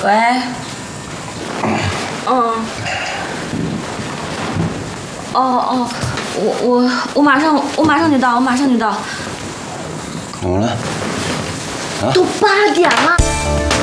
喂。嗯。哦，我马上就到， 怎么了？啊？ 都8点了。